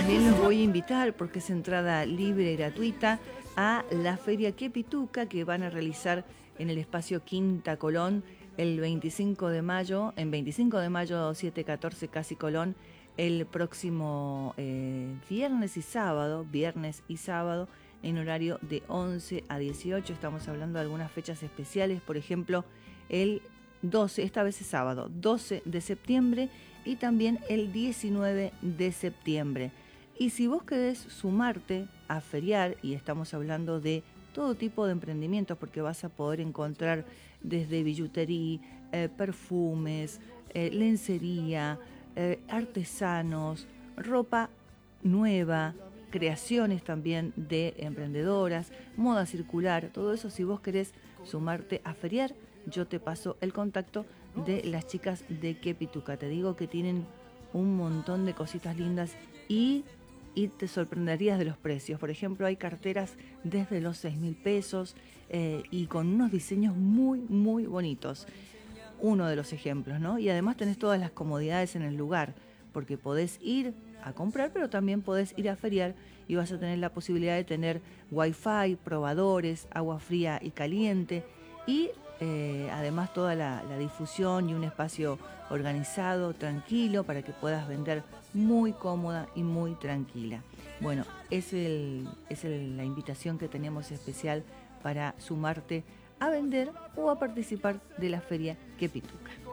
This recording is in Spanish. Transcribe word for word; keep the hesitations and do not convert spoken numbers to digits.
También los voy a invitar, porque es entrada libre y gratuita, a la Feria Que Pituca, que van a realizar en el espacio Quinta Colón el veinticinco de mayo, en veinticinco de mayo siete catorce Casi Colón, el próximo eh, viernes y sábado, viernes y sábado, en horario de once a dieciocho. Estamos hablando de algunas fechas especiales, por ejemplo, el doce, esta vez es sábado, doce de septiembre, y también el diecinueve de septiembre. Y si vos querés sumarte a feriar, y estamos hablando de todo tipo de emprendimientos, porque vas a poder encontrar desde billutería, eh, perfumes, eh, lencería, eh, artesanos, ropa nueva, creaciones también de emprendedoras, moda circular, todo eso. Si vos querés sumarte a feriar, yo te paso el contacto de las chicas de Que Pituca. Te digo que tienen un montón de cositas lindas y, y te sorprenderías de los precios. Por ejemplo, hay carteras desde los seis mil pesos eh, y con unos diseños muy, muy bonitos. Uno de los ejemplos, ¿no? Y además tenés todas las comodidades en el lugar, porque podés ir a comprar, pero también podés ir a feriar y vas a tener la posibilidad de tener wifi, probadores, agua fría y caliente, y eh, además toda la, la difusión y un espacio organizado, tranquilo, para que puedas vender muy cómoda y muy tranquila. Bueno, es, el, es el, la invitación que tenemos especial para sumarte a vender o a participar de la Feria Que Pituca.